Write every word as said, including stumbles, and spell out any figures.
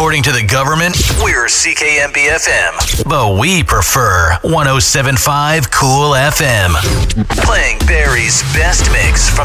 According to the government, we're C K M B F M, but we prefer one oh seven point five Cool F M. Playing Barry's best mix from